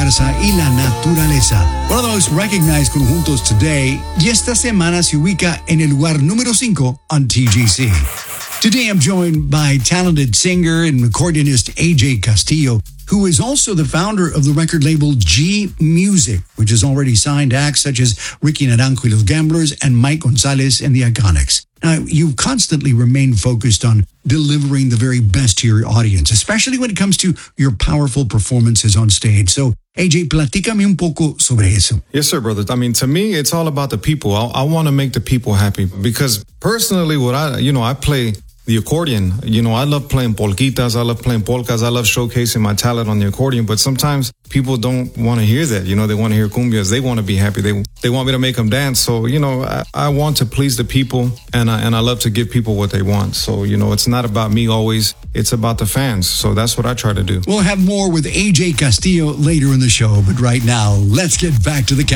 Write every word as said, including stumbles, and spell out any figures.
fuerza y la naturaleza. One of the most recognized conjuntos today, y esta semana se ubica en el lugar número cinco on T G C. Today I'm joined by talented singer and accordionist A J Castillo, who is also the founder of the record label G Music, which has already signed acts such as Ricky Naranjo y Los Gamblers and Mike Gonzalez and the Iconics. Now, you've constantly remained focused on delivering the very best to your audience, especially when it comes to your powerful performances on stage. So, A J, platícame un poco sobre eso. Yes, sir, brother. I mean, to me, it's all about the people. I, I want to make the people happy because personally, what I, you know, I play the accordion. You know, I love playing polquitas. I love playing polkas. I love showcasing my talent on the accordion. But sometimes people don't want to hear that. You know, they want to hear cumbias. They want to be happy. They they want me to make them dance. So, you know, I, I want to please the people, and I, and I love to give people what they want. So, you know, it's not about me always. It's about the fans. So that's what I try to do. We'll have more with A J Castillo later in the show. But right now, let's get back to the count.